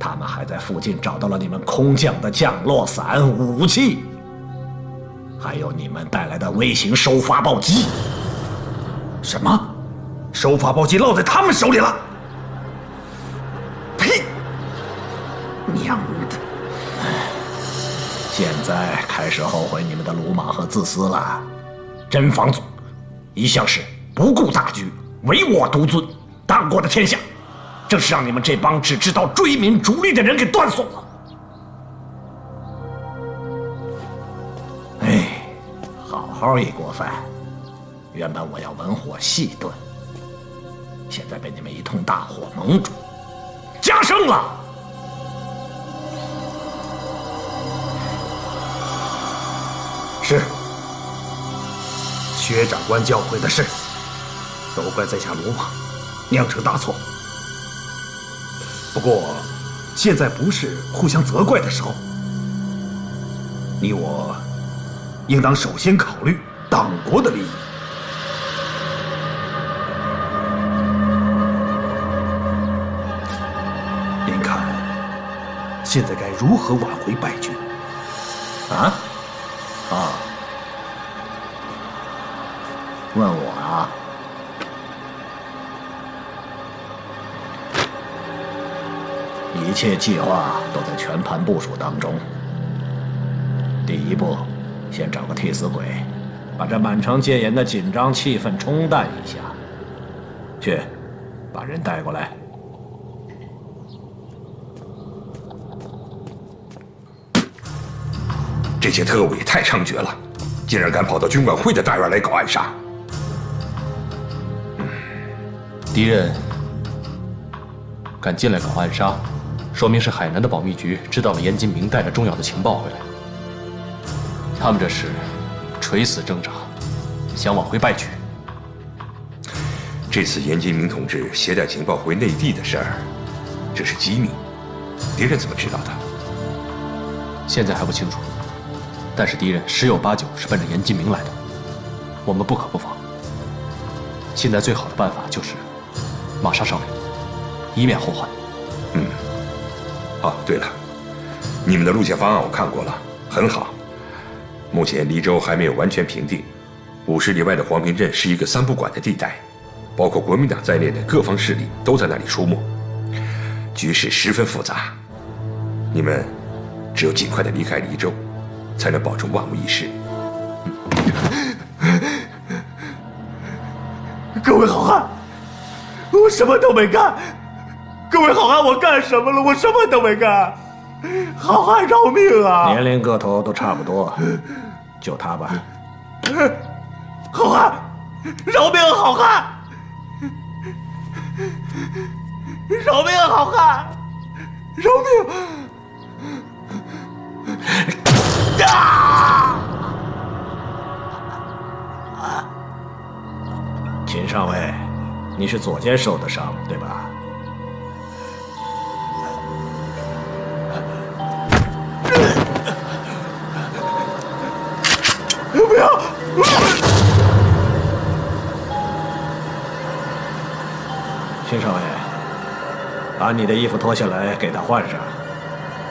他们还在附近找到了你们空降的降落伞、武器，还有你们带来的微型收发报机。 什么？收发报机落在他们手里了？呸！娘的！ 现在开始后悔你们的鲁莽和自私了。真房祖一向是不顾大局、唯我独尊，当过的天下，正是让你们这帮只知道追名逐利的人给断送了。哎，好好一锅饭，原本我要文火细炖，现在被你们一通大火蒙住，加生了。 是，薛长官教诲的是，都怪在下鲁莽，酿成大错。不过，现在不是互相责怪的时候，你我应当首先考虑党国的利益。您看，现在该如何挽回败局？ 啊？问我啊？一切计划都在全盘部署当中。第一步，先找个替死鬼，把这满城戒严的紧张气氛冲淡一下。去，把人带过来。 这些特务也太猖獗了，竟然敢跑到军管会的大院来搞暗杀。 敌人敢进来搞暗杀，说明是海南的保密局知道了严金明带着重要的情报回来。他们这是垂死挣扎，想挽回败局。 这次严金明同志携带情报回内地的事儿，这是机密，敌人怎么知道的？ 现在还不清楚，但是敌人十有八九是奔着严金明来的，我们不可不防。现在最好的办法就是马上上任，以免后患。 哦，对了，你们的路线方案我看过了，很好。目前黎州还没有完全平定，50里外的黄平镇是一个三不管的地带，包括国民党在内的各方势力都在那里出没，局势十分复杂。你们只有尽快的离开黎州，才能保证万无一失。 各位好汉，我什么都没干。各位好汉，我干什么了？我什么都没干。好汉饶命啊！ 年龄个头都差不多，就他吧。 好汉，饶命啊！好汉，饶命啊！好汉，饶命！啊！ 秦上尉，你是左肩受的伤，对吧？ 不要！ 秦上尉，把你的衣服脱下来，给他换上。